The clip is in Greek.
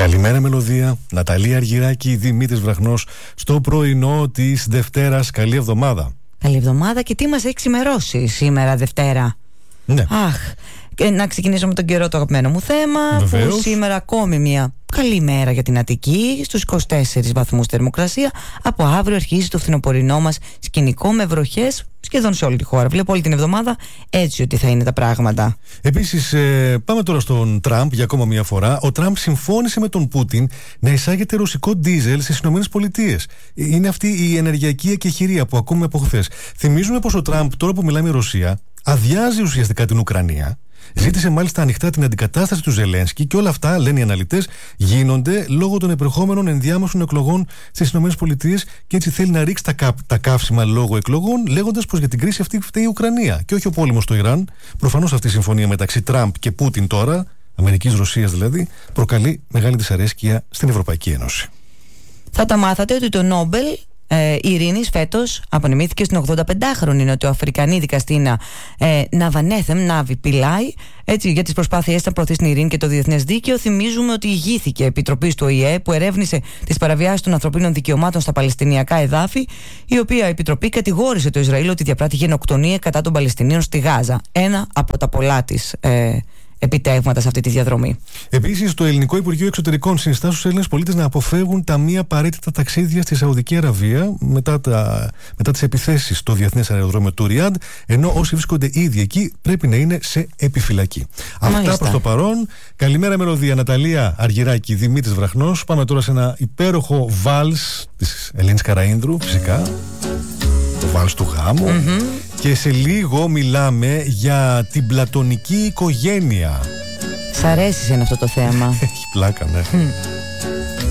Καλημέρα μελωδία, Ναταλία Αργυράκη, Δημήτρης Βραχνός στο πρωινό της Δευτέρας. Καλή εβδομάδα. Καλή εβδομάδα και τι μας έχει ξημερώσει σήμερα Δευτέρα. Ναι. Αχ, και να ξεκινήσω με τον καιρό, το αγαπημένο μου θέμα. Βεβαίως. Που σήμερα ακόμη μια καλή μέρα για την Αττική, στους 24 βαθμούς θερμοκρασία. Από αύριο αρχίζει το φθινοπορεινό μας σκηνικό με βροχές σχεδόν σε όλη τη χώρα. Βλέπω όλη την εβδομάδα έτσι ότι θα είναι τα πράγματα. Επίσης, πάμε τώρα στον Τραμπ για ακόμα μια φορά. Ο Τραμπ συμφώνησε με τον Πούτιν να εισάγεται ρωσικό ντίζελ στις ΗΠΑ. Είναι αυτή η ενεργειακή εκεχηρία που ακούμε από χθες. Θυμίζουμε πως ο Τραμπ, τώρα που μιλάμε η Ρωσία, αδειάζει ουσιαστικά την Ουκρανία. Ζήτησε μάλιστα ανοιχτά την αντικατάσταση του Ζελένσκι και όλα αυτά, λένε οι αναλυτές, γίνονται λόγω των επερχόμενων ενδιάμεσων εκλογών στις ΗΠΑ και έτσι θέλει να ρίξει τα καύσιμα λόγω εκλογών, λέγοντας πως για την κρίση αυτή φταίει η Ουκρανία και όχι ο πόλεμος στο Ιράν. Προφανώς αυτή η συμφωνία μεταξύ Τραμπ και Πούτιν τώρα, Αμερικής-Ρωσίας δηλαδή, προκαλεί μεγάλη δυσαρέσκεια στην Ευρωπαϊκή Ένωση. Θα τα μάθατε ότι το Νόμπελ Ειρήνης φέτος απονεμήθηκε στην 85χρονη νοτιοαφρικανή δικαστήνα Ναβανέθεμ Νάβι Πιλάι, έτσι, για τις προσπάθειές να προωθήσει την ειρήνη και το διεθνές δίκαιο. Θυμίζουμε ότι ηγήθηκε επιτροπής του ΟΗΕ που ερεύνησε τις παραβιάσεις των ανθρωπίνων δικαιωμάτων στα παλαιστινιακά εδάφη, η οποία επιτροπή κατηγόρησε το Ισραήλ ότι διαπράττει γενοκτονία κατά των Παλαιστινίων στη Γάζα. Ένα από τα πολλά της επιτεύγματα σε αυτή τη διαδρομή. Επίσης, το Ελληνικό Υπουργείο Εξωτερικών συνιστά στους Έλληνες πολίτες να αποφεύγουν τα μη απαραίτητα ταξίδια στη Σαουδική Αραβία μετά τις επιθέσεις στο διεθνές αεροδρόμιο του Ριάντ, ενώ όσοι βρίσκονται ήδη εκεί πρέπει να είναι σε επιφυλακή. Αυτά προς το παρόν. Καλημέρα μελωδία, Ναταλία Αργυράκη, Δημήτρης Βραχνός. Πάμε τώρα σε ένα υπέροχο βάλς της Ελένης Καραΐνδρου, φυσικά. Το βάλς του γάμου. Και σε λίγο μιλάμε για την πλατωνική οικογένεια. Σ' αρέσει σε αυτό το θέμα? Έχει πλάκα, ναι.